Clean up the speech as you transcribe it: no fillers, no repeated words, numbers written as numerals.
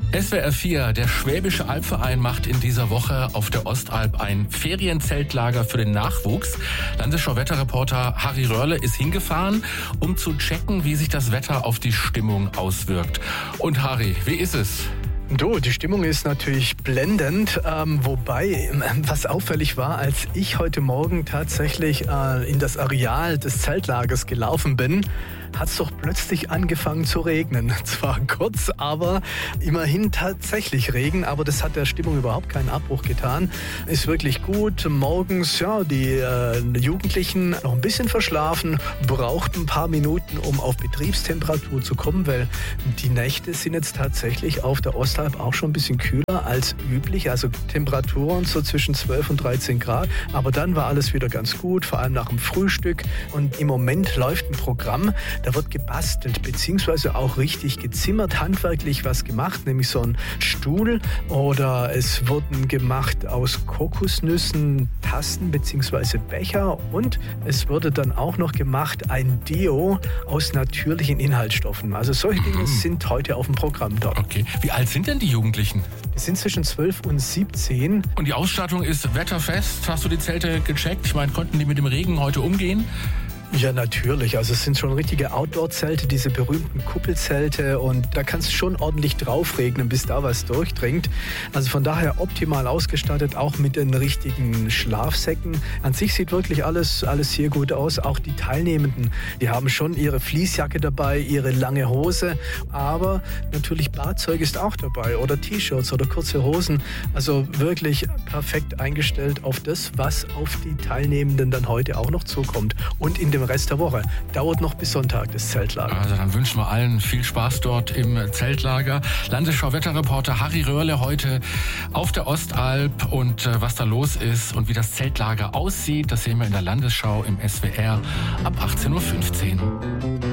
SWR 4, der Schwäbische Albverein macht in dieser Woche auf der Ostalb ein Ferienzeltlager für den Nachwuchs. Landesschau-Wetterreporter Harry Röhrle ist hingefahren, um zu checken, wie sich das Wetter auf die Stimmung auswirkt. Und Harry, wie ist es? Du, die Stimmung ist natürlich blendend, wobei, was auffällig war, als ich heute Morgen tatsächlich in das Areal des Zeltlagers gelaufen bin, hat es doch plötzlich angefangen zu regnen. Zwar kurz, aber immerhin tatsächlich Regen, aber das hat der Stimmung überhaupt keinen Abbruch getan. Ist wirklich gut. Morgens, ja, die Jugendlichen noch ein bisschen verschlafen, braucht ein paar Minuten, um auf Betriebstemperatur zu kommen, weil die Nächte sind jetzt tatsächlich auf der Ostalb auch schon ein bisschen kühler als üblich, also Temperaturen so zwischen 12 und 13 Grad. Aber dann war alles wieder ganz gut, vor allem nach dem Frühstück. Und im Moment läuft ein Programm, da wird gebastelt, beziehungsweise auch richtig gezimmert, handwerklich was gemacht, nämlich so ein Stuhl, oder es wurden gemacht aus Kokosnüssen Tassen beziehungsweise Becher, und es wurde dann auch noch gemacht ein Deo aus natürlichen Inhaltsstoffen. Also solche Dinge sind heute auf dem Programm dort. Okay. Wie alt sind denn die Jugendlichen? Die sind zwischen 12 und 17. Und die Ausstattung ist wetterfest. Hast du die Zelte gecheckt? Ich meine, konnten die mit dem Regen heute umgehen? Ja, natürlich. Also es sind schon richtige Outdoor-Zelte, diese berühmten Kuppelzelte, und da kannst du schon ordentlich draufregnen, bis da was durchdringt. Also von daher optimal ausgestattet, auch mit den richtigen Schlafsäcken. An sich sieht wirklich alles hier gut aus. Auch die Teilnehmenden, die haben schon ihre Fließjacke dabei, ihre lange Hose, aber natürlich Badzeug ist auch dabei oder T-Shirts oder kurze Hosen. Also wirklich perfekt eingestellt auf das, was auf die Teilnehmenden dann heute auch noch zukommt. Und in dem Rest der Woche. Dauert noch bis Sonntag das Zeltlager. Also dann wünschen wir allen viel Spaß dort im Zeltlager. Landesschau-Wetterreporter Harry Röhrle heute auf der Ostalb, und was da los ist und wie das Zeltlager aussieht, das sehen wir in der Landesschau im SWR ab 18:15 Uhr.